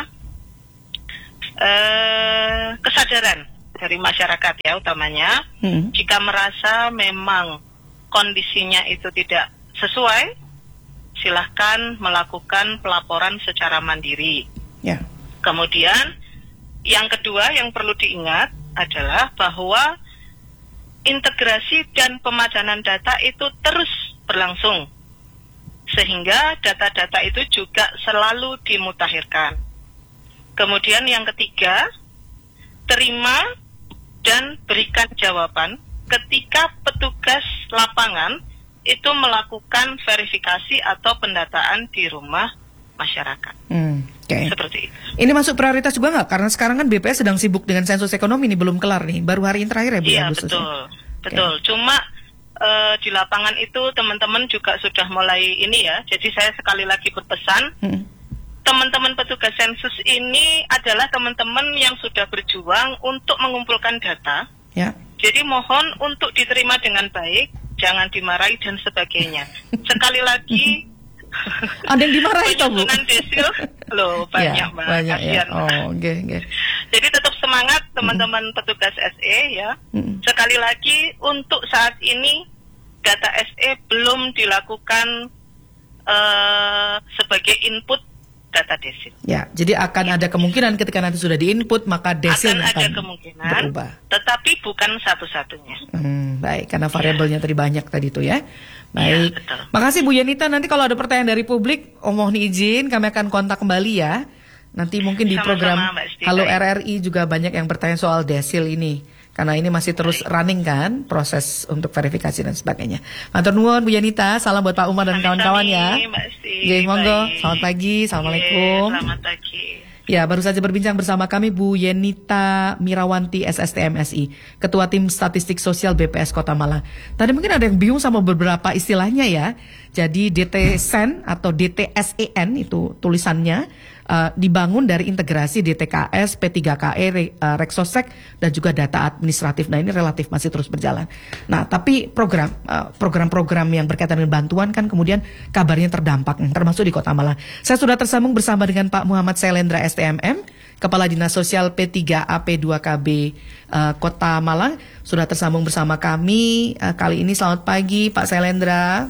uh, kesadaran dari masyarakat ya utamanya. Hmm. Jika merasa memang kondisinya itu tidak sesuai, silahkan melakukan pelaporan secara mandiri. Ya. Kemudian yang kedua yang perlu diingat adalah bahwa integrasi dan pemajanan data itu terus berlangsung, sehingga data-data itu juga selalu dimutakhirkan. Kemudian yang ketiga, terima dan berikan jawaban ketika petugas lapangan itu melakukan verifikasi atau pendataan di rumah masyarakat. Hmm, okay. Seperti itu. Ini masuk prioritas juga nggak? Karena sekarang kan B P S sedang sibuk dengan sensus ekonomi, ini belum kelar nih. Baru hari ini terakhir ya, Bu? Iya, Agustus, betul. Ya? Betul. Okay. Cuma uh, di lapangan itu teman-teman juga sudah mulai ini ya. Jadi saya sekali lagi berpesan, hmm. teman-teman petugas sensus ini adalah teman-teman yang sudah berjuang untuk mengumpulkan data. Ya. Jadi mohon untuk diterima dengan baik, jangan dimarahi dan sebagainya. Sekali lagi, ada yang dimarahi toh, Bu? Desil, loh banyak ya, banget. Banyak ya. Oh, okay, okay. Jadi tetap semangat teman-teman mm. petugas S E ya. Mm. Sekali lagi untuk saat ini data S E belum dilakukan uh, sebagai input data desil. Ya, jadi akan ya. ada kemungkinan ketika nanti sudah diinput maka desil akan, akan ada kemungkinan berubah. Tetapi bukan satu-satunya. Hmm, baik, karena variabelnya ya. tadi banyak tadi itu ya. Baik. Ya, makasih Bu Yanita. Nanti kalau ada pertanyaan dari publik, oh mohon izin kami akan kontak kembali ya. Nanti mungkin di Sama-sama, program Halo R R I juga banyak yang bertanya soal desil ini. Karena ini masih terus baik. running kan proses untuk verifikasi dan sebagainya. Matur nuwun Bu Yanita, salam buat Pak Umar dan kawan-kawan ya. Oke, monggo. Selamat pagi, assalamualaikum. Ye, selamat pagi. Ya, baru saja berbincang bersama kami Bu Yanita Mirawanti S S T M S I, Ketua Tim Statistik Sosial B P S Kota Malang. Tadi mungkin ada yang bingung sama beberapa istilahnya ya. Jadi D T S E N atau D T S E N itu tulisannya uh, dibangun dari integrasi D T K S, P tiga K E, uh, Reksosek dan juga data administratif. Nah, ini relatif masih terus berjalan. Nah, tapi program uh, program-program yang berkaitan dengan bantuan kan kemudian kabarnya terdampak termasuk di Kota Malang. Saya sudah tersambung bersama dengan Pak Muhammad Sailendra S T M M, Kepala Dinas Sosial P tiga A P dua K B uh, Kota Malang. Sudah tersambung bersama kami uh, kali ini. Selamat pagi Pak Sailendra.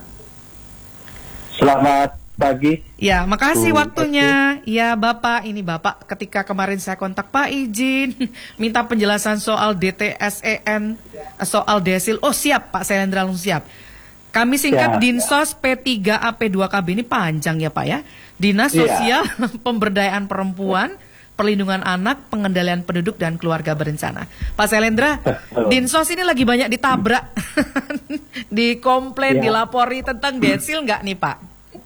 Selamat pagi. Ya, makasih uh, waktunya. Aku. Ya, Bapak, ini Bapak ketika kemarin saya kontak Pak izin minta penjelasan soal D T S E N, soal desil. Oh, siap Pak Sailendra, langsung siap. Kami singkat ya, Dinsos ya. P tiga A P dua K B, ini panjang ya Pak ya. Dinas Sosial ya. Pemberdayaan Perempuan, Perlindungan Anak, Pengendalian Penduduk dan Keluarga Berencana. Pak Sailendra, Dinsos ini lagi banyak ditabrak, dikomplain, ya. dilapori tentang desil nggak nih Pak?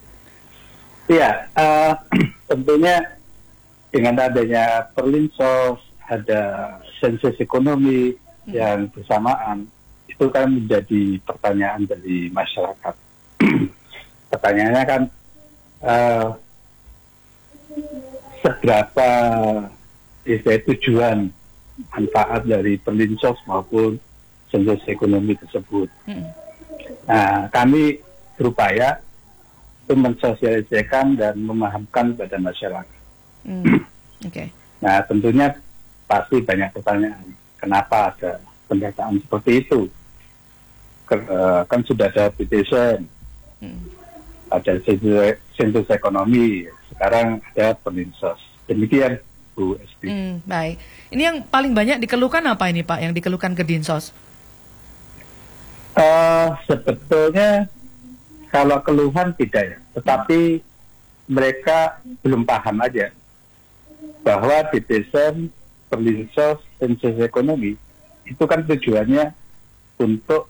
Iya, uh, tentunya dengan adanya Perlinsos, ada sensus ekonomi hmm. yang bersamaan, itu kan menjadi pertanyaan dari masyarakat. Pertanyaannya kan uh, seberapa itu tujuan manfaat dari perlinsos maupun sensus ekonomi tersebut. Hmm. Nah, kami berupaya untuk mensosialisasikan dan memahamkan kepada masyarakat. Hmm. Oke. Okay. Nah, tentunya pasti banyak pertanyaan. Kenapa ada pendataan seperti itu? Kan sudah ada petition, hmm. ada sensus ekonomi, sekarang ada perlinsos. Demikian, Bu Esti. Hmm, baik. Ini yang paling banyak dikeluhkan apa ini Pak? Yang dikeluhkan ke Dinsos? Uh, sebetulnya kalau keluhan tidak ya, tetapi mereka belum paham aja bahwa petition, perlinsos, sensus ekonomi itu kan tujuannya untuk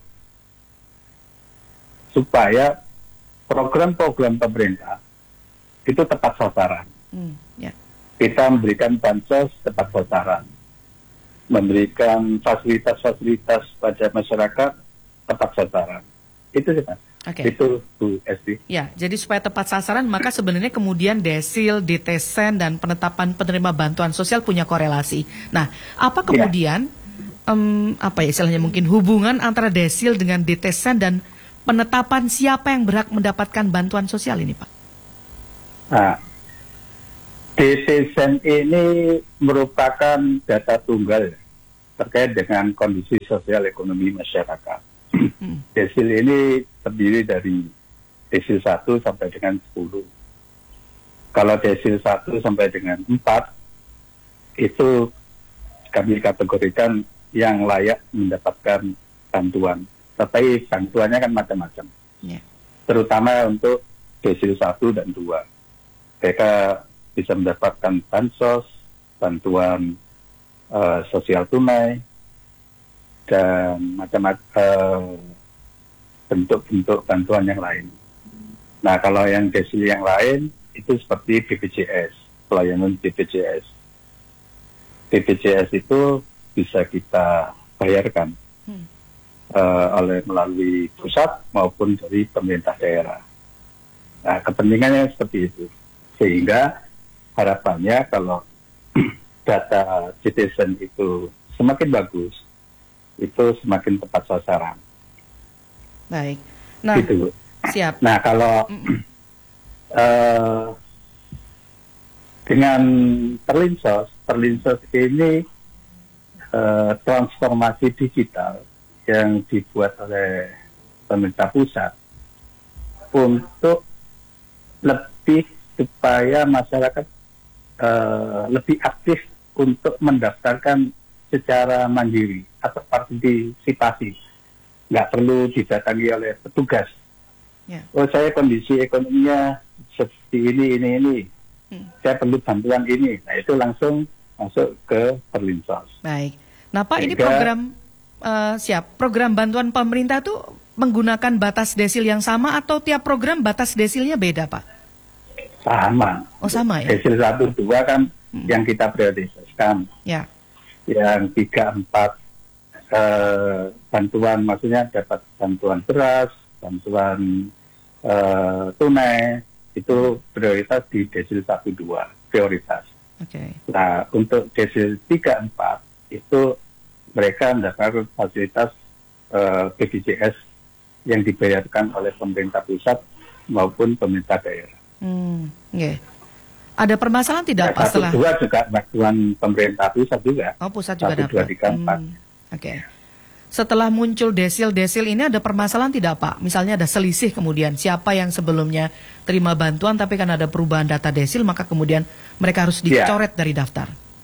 supaya program-program pemerintah itu tepat sasaran. Hmm, yeah. Kita memberikan bansos tepat sasaran, memberikan fasilitas-fasilitas pada masyarakat tepat sasaran. Itu sih Pak. Okay. Itu Bu Esti. Ya, jadi supaya tepat sasaran maka sebenarnya kemudian desil, detesen dan penetapan penerima bantuan sosial punya korelasi. Nah, apa kemudian ya. um, apa ya istilahnya mungkin hubungan antara desil dengan detesen dan penetapan siapa yang berhak mendapatkan bantuan sosial ini Pak? Nah, detesen ini merupakan data tunggal terkait dengan kondisi sosial ekonomi masyarakat. Hmm. Desil ini terdiri dari desil satu sampai dengan sepuluh. Kalau desil satu sampai dengan empat, itu kami kategorikan yang layak mendapatkan bantuan. Tapi bantuannya kan macam-macam. Yeah. Terutama untuk desil satu dan dua. Mereka bisa mendapatkan bansos, bantuan uh, sosial tunai, dan macam-macam uh, bentuk-bentuk bantuan yang lain. Nah, kalau yang desil yang lain itu seperti B P J S, pelayanan B P J S. B P J S itu bisa kita bayarkan hmm. uh, oleh melalui pusat maupun dari pemerintah daerah. Nah, kepentingannya seperti itu. Sehingga harapannya kalau data citizen itu semakin bagus, itu semakin tepat sasaran. Baik. Nah, gitu. Siap. Nah, kalau uh, dengan perlinsos, perlinsos ini uh, transformasi digital yang dibuat oleh pemerintah pusat untuk lebih supaya masyarakat uh, lebih aktif untuk mendaftarkan secara mandiri atau partisipasi, nggak perlu didatangi oleh petugas. Yeah. Oh, saya kondisi ekonominya seperti ini, ini, ini. Hmm. Saya perlu bantuan ini. Nah, itu langsung masuk ke perlinsos. Baik. Nah, Pak, Sehingga, ini program uh, siap. Program bantuan pemerintah itu menggunakan batas desil yang sama atau tiap program batas desilnya beda, Pak? Sama. Oh, sama ya. Desil satu dua kan hmm. yang kita prioritaskan. Ya. Yang tiga empat uh, bantuan, maksudnya dapat bantuan beras, bantuan uh, tunai, itu prioritas di desil satu dua, prioritas. Okay. Nah, untuk desil tiga empat itu mereka mendapatkan fasilitas uh, B P J S yang dibayarkan oleh pemerintah pusat maupun pemerintah daerah. Hmm, okay. Ada permasalahan tidak, Pak, setelah? Satu dua juga bantuan pemerintah pusat juga. Oh, pusat juga dapat. Satu dua tiga empat. Hmm, Oke. Okay. Setelah muncul desil-desil ini ada permasalahan tidak, Pak? Misalnya ada selisih kemudian siapa yang sebelumnya terima bantuan tapi kan ada perubahan data desil maka kemudian mereka harus dicoret yeah. dari daftar.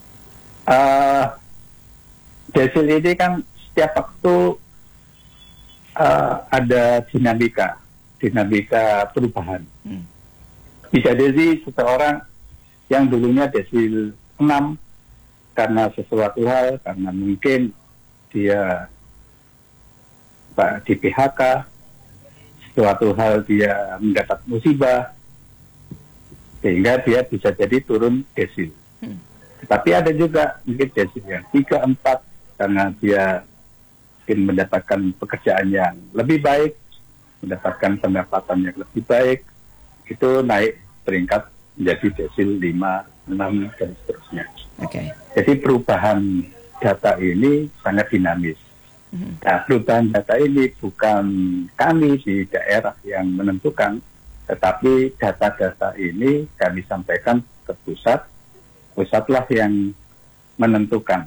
Uh, desil ini kan setiap waktu uh, ada dinamika, dinamika perubahan. Hmm. Bisa jadi seseorang yang dulunya desil enam karena sesuatu hal, karena mungkin dia di P H K, suatu hal dia mendapat musibah, sehingga dia bisa jadi turun desil. Hmm. Tapi ada juga mungkin desil yang tiga empat karena dia mungkin mendapatkan pekerjaan yang lebih baik, mendapatkan pendapatan yang lebih baik, itu naik peringkat menjadi desil lima, enam, dan seterusnya. Okay. Jadi perubahan data ini sangat dinamis. Mm-hmm. Nah, perubahan data ini bukan kami di daerah yang menentukan, tetapi data-data ini kami sampaikan ke pusat, pusatlah yang menentukan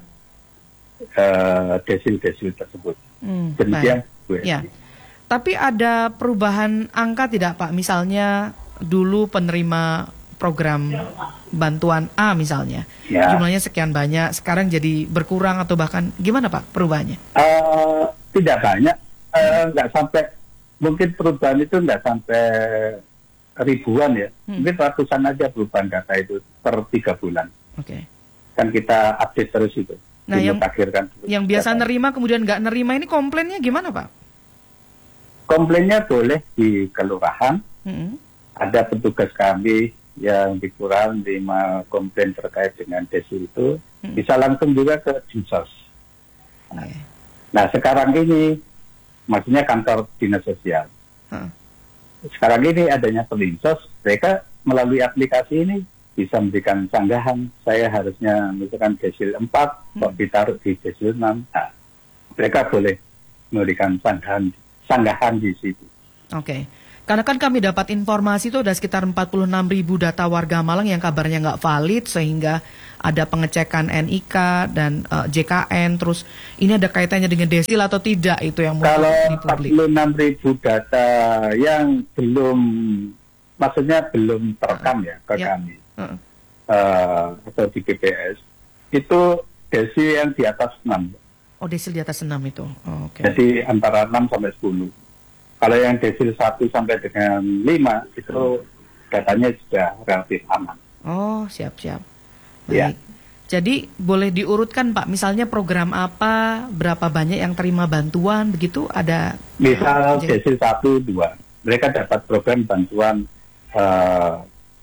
uh, desil-desil tersebut. Mm, Demikian, Bu ya. Tapi ada perubahan angka tidak, Pak? Misalnya dulu penerima program bantuan A misalnya, ya, jumlahnya sekian banyak, sekarang jadi berkurang atau bahkan gimana Pak perubahannya? Uh, tidak banyak, uh, nggak sampai, mungkin perubahan itu nggak sampai ribuan ya, hmm. mungkin ratusan aja perubahan data itu per tiga bulan. Oke. Okay. Kan kita update terus itu. Nah yang, yang biasa data. Nerima kemudian nggak nerima ini komplainnya gimana Pak? Komplainnya boleh di kelurahan, hmm. ada petugas kami yang di kelurahan menerima komplain terkait dengan desil itu, hmm. bisa langsung juga ke Dinsos. Nah, okay. nah sekarang ini, maksudnya kantor dinas sosial. Hmm. Sekarang ini adanya Perlinsos, mereka melalui aplikasi ini bisa memberikan sanggahan. Saya harusnya misalkan desil empat, hmm. kok ditaruh di desil enam. Nah, mereka boleh memberikan sanggahan, sanggahan di situ. Oke. Okay. Karena kan kami dapat informasi itu ada sekitar empat puluh enam ribu data warga Malang yang kabarnya nggak valid, sehingga ada pengecekan N I K dan uh, J K N, terus ini ada kaitannya dengan desil atau tidak, itu yang muncul di publik. Kalau empat puluh enam ribu data yang belum, maksudnya belum terekam uh, ya ke ya. kami, uh. Uh, atau di P P S, itu desil yang di atas enam. Oh, desil di atas enam itu, oh, okay. Jadi antara enam sampai sepuluh. Kalau yang desil satu sampai dengan lima itu datanya sudah relatif aman. Oh, siap-siap. Baik. Ya. Jadi boleh diurutkan Pak, misalnya program apa, berapa banyak yang terima bantuan, begitu ada? Misal uh, desil satu, dua, mereka dapat program bantuan uh,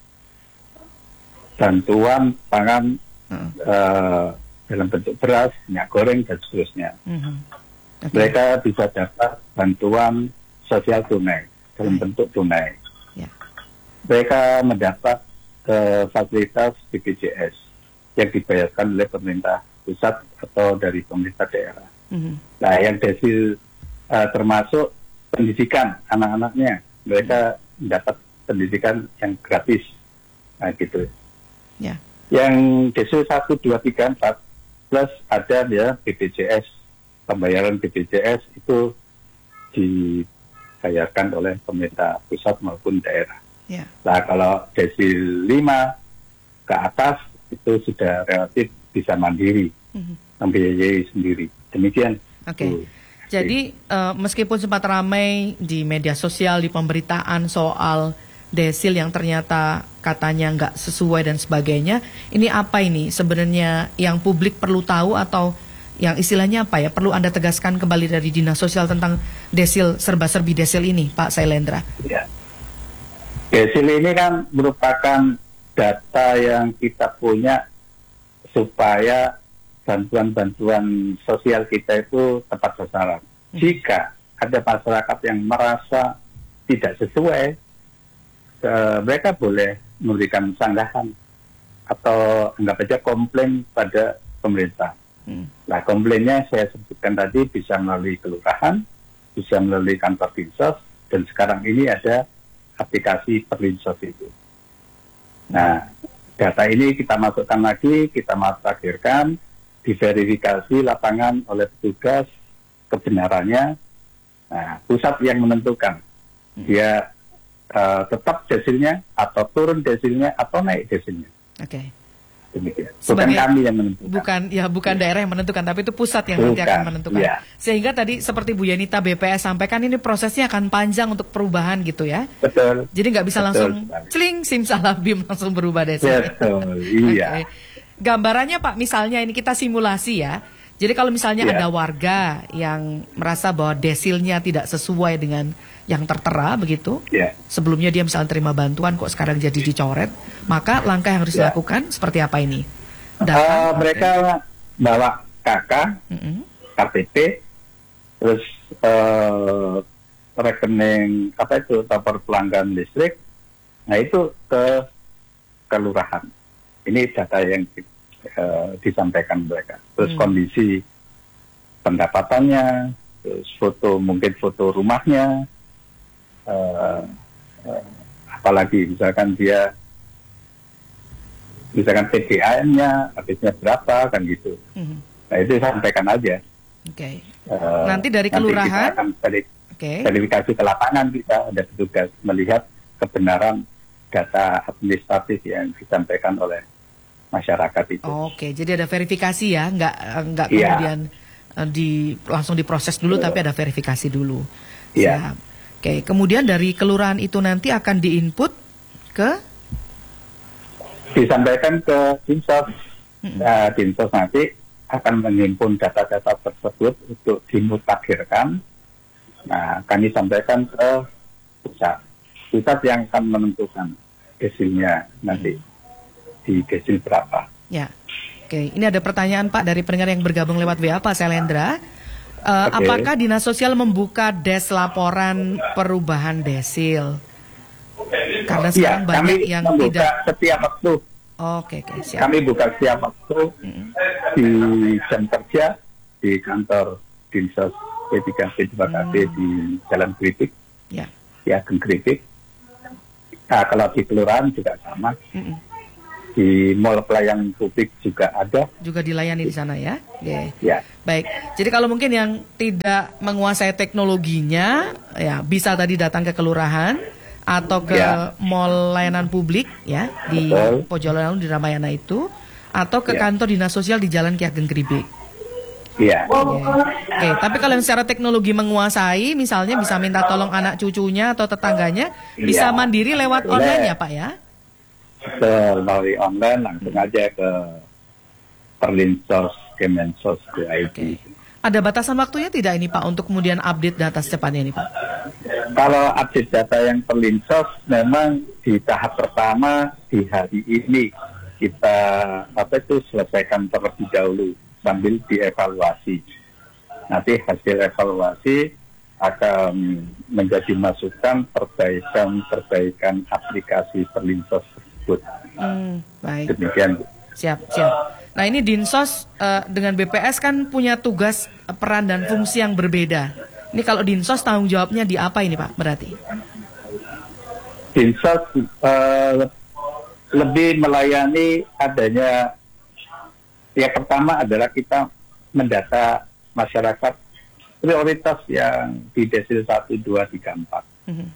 bantuan pangan uh. Uh, dalam bentuk beras, minyak goreng dan seterusnya. Uh-huh. Okay. Mereka bisa dapat bantuan sosial tunai dalam bentuk tunai. Ya. Mereka mendapat uh, fasilitas B P J S yang dibayarkan oleh pemerintah pusat atau dari pemerintah daerah. Mm-hmm. Nah, yang desil uh, termasuk pendidikan anak-anaknya, mereka mendapat pendidikan yang gratis. Nah, gitu. Ya. Yang desil satu, dua, tiga, empat plus ada ya B P J S, pembayaran B P J S itu di bayarkan oleh pemerintah pusat maupun daerah. Ya. Nah, kalau desil lima ke atas itu sudah relatif bisa mandiri, mm-hmm. membiayai sendiri. Demikian. Oke. Okay. Jadi uh, meskipun sempat ramai di media sosial, di pemberitaan soal desil yang ternyata katanya nggak sesuai dan sebagainya, ini apa ini sebenarnya yang publik perlu tahu atau yang istilahnya apa ya, perlu Anda tegaskan kembali dari Dinas Sosial tentang desil, serba-serbi desil ini, Pak Sailendra? Ya. Desil ini kan merupakan data yang kita punya supaya bantuan-bantuan sosial kita itu tepat sasaran. Hmm. Jika ada masyarakat yang merasa tidak sesuai, uh, mereka boleh memberikan sanggahan atau anggap aja komplain pada pemerintah. Hmm. Nah, komplainnya saya sebutkan tadi bisa melalui kelurahan, bisa melalui kantor Dinsos, dan sekarang ini ada aplikasi Perlinsos itu. Nah, data ini kita masukkan lagi, kita masakhirkan, diverifikasi lapangan oleh petugas kebenarannya. Nah, pusat yang menentukan dia uh, tetap desilnya atau turun desilnya atau naik desilnya. Oke. Okay. Demikian. Bukan Sebagai, kami yang menentukan. Bukan ya, bukan ya. daerah yang menentukan, tapi itu pusat yang bukan, nanti akan menentukan. Ya. Sehingga tadi seperti Bu Yanita B P S sampaikan, ini prosesnya akan panjang untuk perubahan gitu ya. Betul. Jadi nggak bisa Betul, langsung sekali. Celing simsalabim langsung berubah desil. Betul. Iya. Okay. Gambarannya Pak, misalnya ini kita simulasi ya. Jadi kalau misalnya yeah. ada warga yang merasa bahwa desilnya tidak sesuai dengan yang tertera begitu, yeah. sebelumnya dia misalnya terima bantuan kok sekarang jadi dicoret, maka langkah yang harus yeah. dilakukan seperti apa ini? Datang, uh, mereka okay. bawa K K, mm-hmm. K T P, terus uh, rekening apa itu nomor pelanggan listrik, nah itu ke kelurahan. Ini data yang uh, disampaikan mereka. Terus hmm. kondisi pendapatannya, terus foto mungkin foto rumahnya, uh, uh, apalagi misalkan dia misalkan P D A M-nya habisnya berapa kan gitu. Hmm. Nah itu sampaikan aja. Oke. Okay. Uh, nanti dari kelurahan. Nanti kita akan veri- okay. verifikasi ke lapangan, kita ada petugas melihat kebenaran data administratif yang disampaikan oleh masyarakat itu. Oh, Oke, okay. Jadi ada verifikasi ya, nggak nggak yeah. kemudian uh, di langsung diproses dulu, yeah. tapi ada verifikasi dulu. Iya. Yeah. Oke, okay. Kemudian dari kelurahan itu nanti akan diinput ke? Disampaikan ke Dinsos. Mm-hmm. Nah, Dinsos nanti akan menghimpun data-data tersebut untuk dimutakhirkan. Nah, kami sampaikan ke pusat. Pusat yang akan menentukan desilnya nanti di desil berapa. Ya, oke. Ini ada pertanyaan Pak dari pendengar yang bergabung lewat W A Pak Selendra. Uh, okay. Apakah Dinas Sosial membuka des laporan perubahan desil? Karena sekarang ya, banyak kami yang membuka tidak. Setiap waktu. Oke, oke, siap. Kami buka setiap waktu mm-hmm. di jam kerja di kantor Dinsos P tiga P dua K B mm. di Jalan Kritik, ya, ya Ageng Kritik. Nah, kalau di kelurahan juga sama. Mm-mm. Di mall pelayanan publik juga ada. Juga dilayani di sana ya? Yeah. Ya. Baik, jadi kalau mungkin yang tidak menguasai teknologinya, ya bisa tadi datang ke kelurahan atau ke ya. mall layanan publik ya di Pojolonan di Ramayana itu, atau ke ya. kantor Dinas Sosial di Jalan Ki Ageng Kritik. Iya. Oke, okay. Tapi kalau yang secara teknologi menguasai, misalnya bisa minta tolong anak cucunya atau tetangganya, ya. bisa mandiri lewat Boleh. online ya Pak ya? Betul, melalui online langsung aja ke Perlinsos Kemensos ke I T. Okay. Ada batasan waktunya tidak ini Pak untuk kemudian update data secepatnya ini Pak? Kalau update data yang Perlinsos memang di tahap pertama di hari ini kita apa itu selesaikan terlebih dahulu sambil dievaluasi. Nanti hasil evaluasi akan menjadi masukan perbaikan-perbaikan aplikasi Perlinsos tersebut. Hmm, baik. Demikian. Siap, siap. Nah ini Dinsos uh, dengan B P S kan punya tugas, peran dan fungsi yang berbeda. Ini kalau Dinsos tanggung jawabnya di apa ini Pak berarti? Dinsos uh, lebih melayani adanya, ya pertama adalah kita mendata masyarakat prioritas yang di desil satu, dua, tiga, empat. Mm-hmm.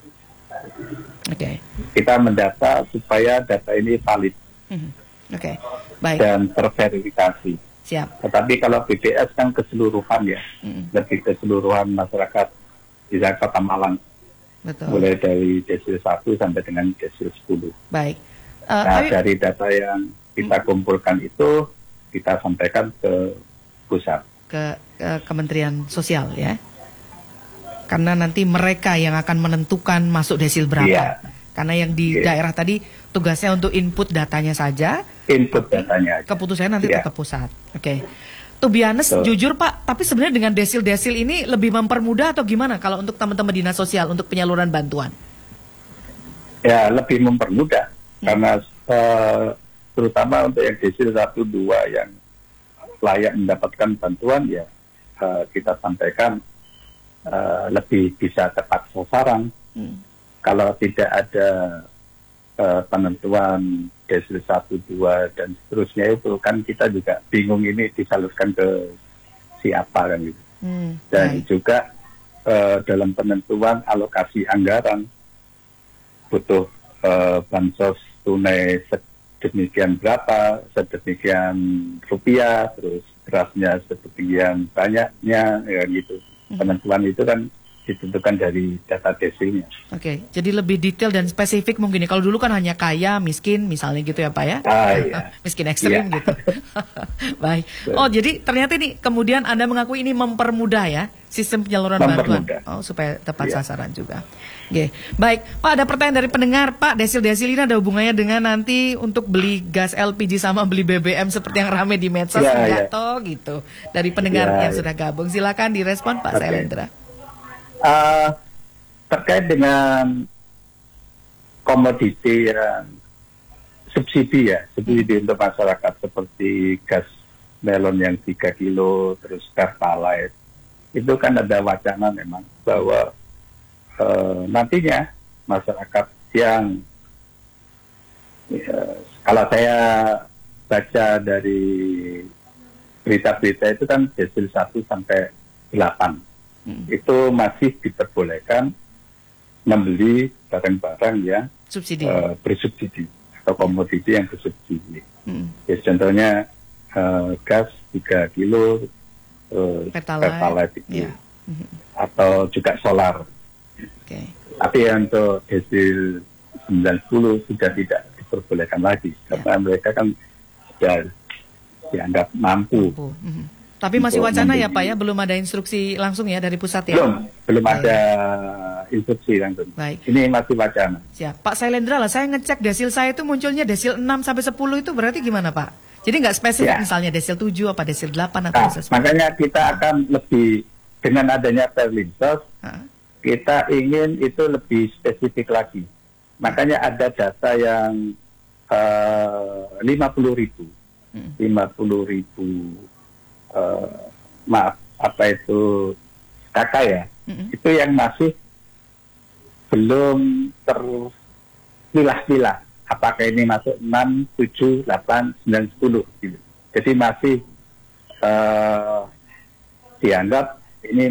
Oke. Okay. Kita mendata supaya data ini valid. Mm-hmm. Oke, okay. Baik. Dan terverifikasi. Siap. Tetapi kalau B P S kan keseluruhan ya, mm-hmm. lebih keseluruhan masyarakat di Kota Malang. Betul. Mulai dari desil satu sampai dengan desil sepuluh. Baik. Uh, nah, tapi... dari data yang kita kumpulkan itu, kita sampaikan ke pusat. Ke, ke Kementerian Sosial ya. Karena nanti mereka yang akan menentukan masuk desil berapa. Yeah. Karena yang di yeah. daerah tadi tugasnya untuk input datanya saja. Input datanya. Keputusannya nanti yeah. tetap pusat. Oke. Okay. To be honest, so. jujur Pak, tapi sebenarnya dengan desil-desil ini lebih mempermudah atau gimana kalau untuk teman-teman Dinas Sosial untuk penyaluran bantuan? Ya, lebih mempermudah. Hmm. Karena uh, terutama untuk yang desil satu, dua yang layak mendapatkan bantuan ya uh, kita sampaikan uh, lebih bisa tepat sasaran. Hmm. Kalau tidak ada uh, penentuan desil satu, dua dan seterusnya itu kan kita juga bingung ini disalurkan ke siapa kan gitu. Hmm. Dan Hai. juga uh, dalam penentuan alokasi anggaran butuh uh, bansos tunai sedemikian berapa, sedemikian rupiah, terus berasnya sedemikian banyaknya, ya gitu. Hmm. Penentuan itu kan ditentukan dari data desilnya. Oke, jadi lebih detail dan spesifik mungkin ya. Kalau dulu kan hanya kaya, miskin, misalnya gitu ya Pak ya? Ah, iya. Miskin ekstrim iya. gitu. Baik. Oh, jadi ternyata ini kemudian Anda mengakui ini mempermudah ya sistem penyaluran bantuan. Oh, supaya tepat iya. sasaran juga. Oke, baik Pak, ada pertanyaan dari pendengar Pak. Desil-desil ini ada hubungannya dengan nanti untuk beli gas L P G sama beli B B M seperti yang ramai di medsos, ya, enggak ya. toh gitu. Dari pendengar ya, yang ya. sudah gabung, silakan direspon Pak okay. Sailendra. Uh, terkait dengan komoditi yang subsidi ya, subsidi hmm. untuk masyarakat seperti gas melon yang tiga kilo, terus Pertalite, itu kan ada wacana memang bahwa Uh, nantinya masyarakat yang ya, kalau saya baca dari berita-berita itu kan desil satu sampai delapan hmm. itu masih diperbolehkan membeli barang-barang yang subsidi. Uh, bersubsidi atau komoditi yang bersubsidi. Hmm. Ya, contohnya uh, gas tiga kilo, uh, Pertalite, Pertalite itu, yeah. atau juga solar. Okay. Tapi untuk desil sembilan puluh sudah tidak diperbolehkan lagi karena ya. mereka kan sudah dianggap mampu. mampu. Mm-hmm. Tapi masih wacana ya Pak ya, belum ada instruksi langsung ya dari pusat ya? Belum, belum Baik. ada instruksi langsung. Baik. Ini masih wacana. Siap. Pak Sailendra lah, saya ngecek desil saya itu munculnya desil enam sampai sepuluh itu berarti gimana Pak? Jadi nggak spesifik ya. Misalnya desil tujuh apa desil delapan atau nah, desil makanya kita akan lebih dengan adanya Perlinsos, kita ingin itu lebih spesifik lagi. Makanya ada data yang uh, lima puluh ribu. Hmm. lima puluh ribu, uh, maaf, apa itu, kakak ya. Hmm. Itu yang masih belum terpilah-pilah. Apakah ini masuk enam, tujuh, delapan, sembilan, sepuluh. Gitu. Jadi masih uh, dianggap ini